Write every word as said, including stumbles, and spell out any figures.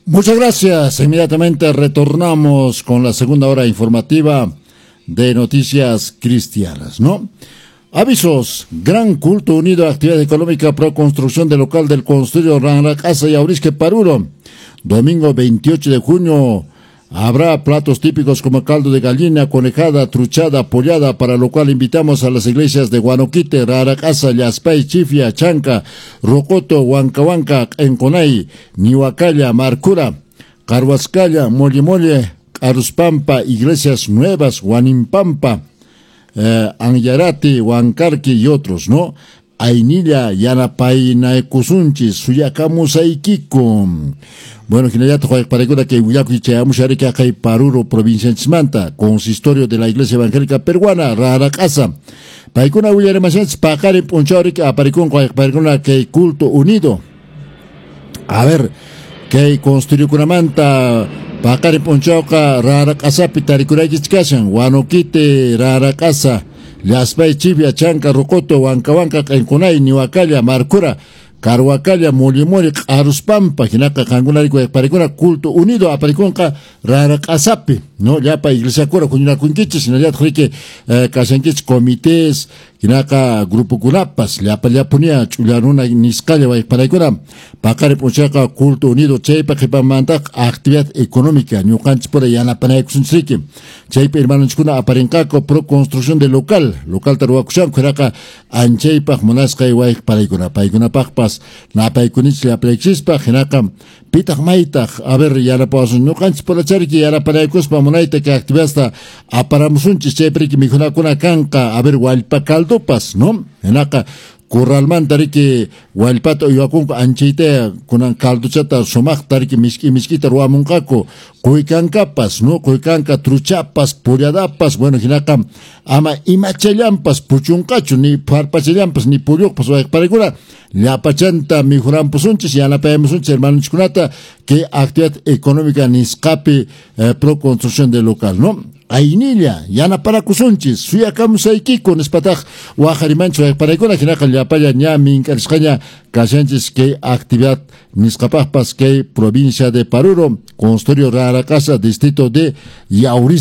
Muchas gracias. Inmediatamente retornamos con la segunda hora informativa de Noticias Cristianas, ¿no? Avisos. Gran culto unido a actividad económica pro construcción del local del consultorio Rara Casa y Aurisque Paruro. Domingo veintiocho de junio habrá platos típicos como caldo de gallina, conejada, truchada, pollada, para lo cual invitamos a las iglesias de Guanoquite, Rara Casa, Llaspay, Chifia, Chanca, Rocoto, Huancahuanca, Enconay, Nihuacalla, Marcura, Carhuascalla, Mollimole, Aruspampa, Iglesias Nuevas, Huanimpampa, eh, Anyarati, Huancarqui y otros, ¿no? Ainilla, Yanapay, Naekusunchis, Suyacamusaikiko. Bueno, Ginayat, Juan Paregura, que Huyacu y Cheamusharika, Jai Paruro, provincia de Chismanta, consistorio de la Iglesia Evangélica Peruana, Rara Casa. Paikuna Huyaremachens, Pacari Punchorik, Aparicún, Juan Paregura, que culto unido. A ver, que construyó Kunamanta, Pacari Punchoca, Rara Casa, Pitaricuraikiscasan, Guanoquite, Rara Casa. Llaspay, Chivia, Chanca, Rocoto, Huancahuanca, Enconay, Nihuacalla, Marcura, Carhuacalla, Mollimole, Aruspampa, Jinaka, Cangunarico, Paricuna, culto unido a Paricunca, Rara Casapi, ¿no? Ya para Iglesia Cura, Cuñuna Cunquiches, sino ya que Casanquich, comités, Jinaka, Grupo Cunapas, ya para ya ponía Chulanuna, Niscaya, Paricuna, Pacare Ponchaca, culto unido, Chepa, que para mantar actividad económica, Ñucanch por allá, la Panaexunstrique, Chepa, hermano Chuna, Aparencaco, pro construcción de local, local Taruacuchan, Curaka, Ancheipa, Monasca y Guay, Paricuna, Paicuna Pacpas, na Paikunich, la Plexispa, Genaka, Pitach Maitaj, a ver, ya la paso, no canches por la charqui, ya la Paraicus, Pamonaita, que activaste a Paramusunchis, Chepri, que me una canca, a ver, Gualpa Caldopas, ¿no? Genaka, Kuralman tariki walpato yuakun anchite kunan kalduchata somak tariki miski miskita ruamunkako kuikankapas no kuikanka truchapas puriadapas bueno hinakam ama imachallampas puchunkachu ni parpachallampas ni puriokpas wa paregura llapachanta mijurampusunchis yanapayamusunchis hermanunchkunata que actividad económica ni escape eh, pro construcción del local no Ainilla, yana para kusunchis, suya kamusaiki con espataj, wajarimancho, para icona jinaka llapaya ña minkariscaña, casanchis que actividad niscapajpas que provincia de Paruro, consultorio Rara Casa, distrito de Yauriz.